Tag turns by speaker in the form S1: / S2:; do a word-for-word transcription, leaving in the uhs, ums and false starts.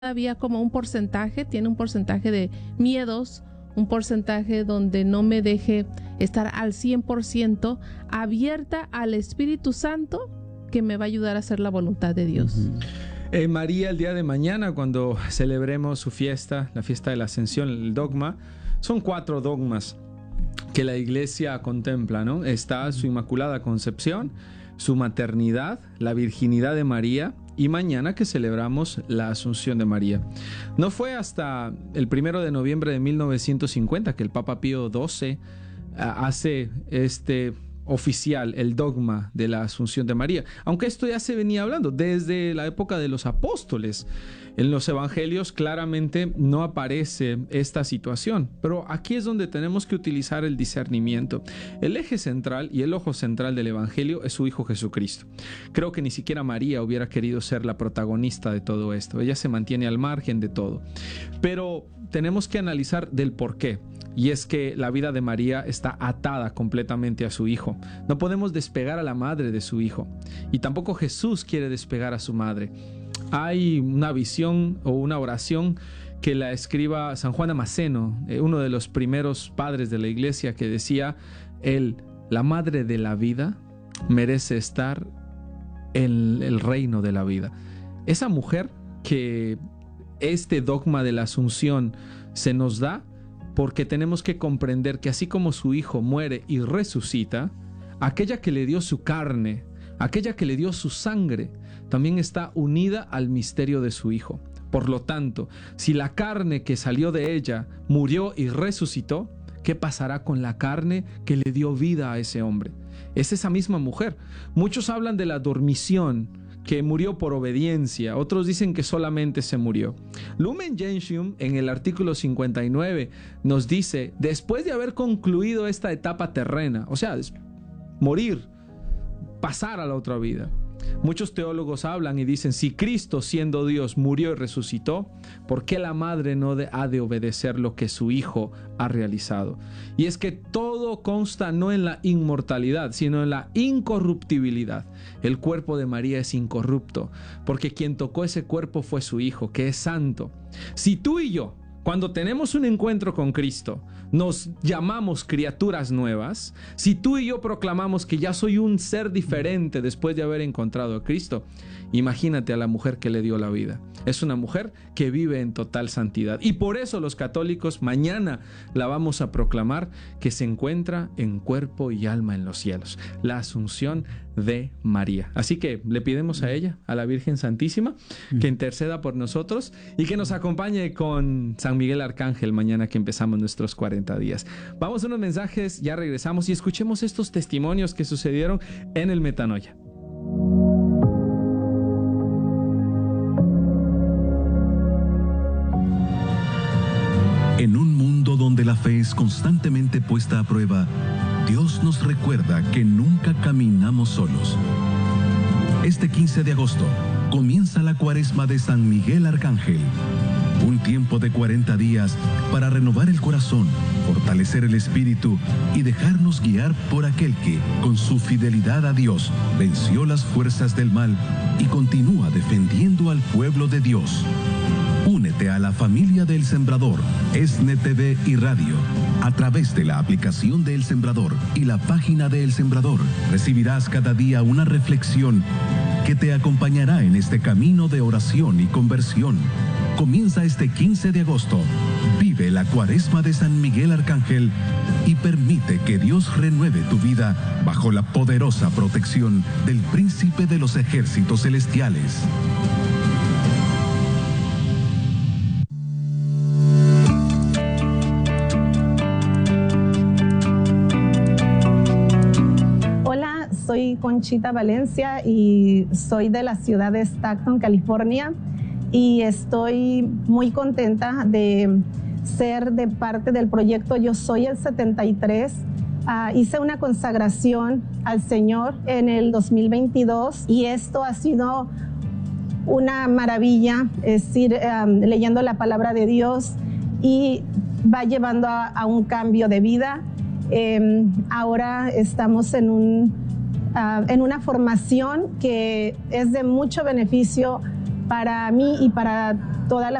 S1: había como un porcentaje, tiene un porcentaje de miedos, un porcentaje donde no me deje estar al cien por ciento abierta al Espíritu Santo que me va a ayudar a hacer la voluntad de Dios.
S2: Uh-huh. Eh, María, el día de mañana, cuando celebremos su fiesta, la fiesta de la Ascensión, el dogma, son cuatro dogmas que la iglesia contempla, ¿no? Está su Inmaculada Concepción, su maternidad, la virginidad de María, y mañana que celebramos la Asunción de María. No fue hasta el primero de noviembre de mil novecientos cincuenta que el Papa Pío doce uh, hace este oficial el dogma de la Asunción de María, aunque esto ya se venía hablando desde la época de los apóstoles. En los evangelios claramente no aparece esta situación, pero aquí es donde tenemos que utilizar el discernimiento. El eje central y el ojo central del evangelio es su Hijo Jesucristo. Creo que ni siquiera María hubiera querido ser la protagonista de todo esto. Ella se mantiene al margen de todo, pero tenemos que analizar del por qué. Y es que la vida de María está atada completamente a su Hijo. No podemos despegar a la madre de su Hijo. Y tampoco Jesús quiere despegar a su madre. Hay una visión o una oración que la escriba San Juan Damasceno, uno de los primeros padres de la iglesia, que decía: él, la madre de la vida, merece estar en el reino de la vida. Esa mujer que este dogma de la Asunción se nos da, porque tenemos que comprender que así como su Hijo muere y resucita, aquella que le dio su carne, aquella que le dio su sangre, también está unida al misterio de su Hijo. Por lo tanto, si la carne que salió de ella murió y resucitó, ¿qué pasará con la carne que le dio vida a ese hombre? Es esa misma mujer. Muchos hablan de la dormición, que murió por obediencia, otros dicen que solamente se murió. Lumen Gentium, en el artículo cincuenta y nueve, nos dice: después de haber concluido esta etapa terrena, o sea, morir, pasar a la otra vida. Muchos teólogos hablan y dicen: si Cristo, siendo Dios, murió y resucitó, ¿por qué la madre no de, ha de obedecer lo que su Hijo ha realizado? Y es que todo consta no en la inmortalidad, sino en la incorruptibilidad. El cuerpo de María es incorrupto, porque quien tocó ese cuerpo fue su Hijo, que es santo. Si tú y yo, cuando tenemos un encuentro con Cristo, nos llamamos criaturas nuevas, si tú y yo proclamamos que ya soy un ser diferente después de haber encontrado a Cristo, imagínate a la mujer que le dio la vida. Es una mujer que vive en total santidad. Y por eso los católicos mañana la vamos a proclamar, que se encuentra en cuerpo y alma en los cielos. La Asunción de María. Así que le pidemos a ella, a la Virgen Santísima, que interceda por nosotros y que nos acompañe con San Miguel Arcángel mañana que empezamos nuestros cuarenta días. Vamos a unos mensajes, ya regresamos y escuchemos estos testimonios que sucedieron en el Metanoia.
S3: En un mundo donde la fe es constantemente puesta a prueba, Dios nos recuerda que nunca caminamos solos. Este quince de agosto comienza la Cuaresma de San Miguel Arcángel, un tiempo de cuarenta días para renovar el corazón, fortalecer el espíritu y dejarnos guiar por aquel que, con su fidelidad a Dios, venció las fuerzas del mal y continúa defendiendo al pueblo de Dios. Únete a la familia del Sembrador, ESNE T V y Radio. A través de la aplicación de El Sembrador y la página de El Sembrador, recibirás cada día una reflexión que te acompañará en este camino de oración y conversión. Comienza este quince de agosto. Vive la Cuaresma de San Miguel Arcángel y permite que Dios renueve tu vida bajo la poderosa protección del Príncipe de los Ejércitos Celestiales.
S4: Soy Conchita Valencia y soy de la ciudad de Stockton, California, y estoy muy contenta de ser de parte del proyecto Yo Soy el setenta y tres. Uh, hice una consagración al Señor en el dos mil veintidós y esto ha sido una maravilla, es decir, um, leyendo la palabra de Dios, y va llevando a, a un cambio de vida. Eh, ahora estamos en un Uh, en una formación que es de mucho beneficio para mí y para toda la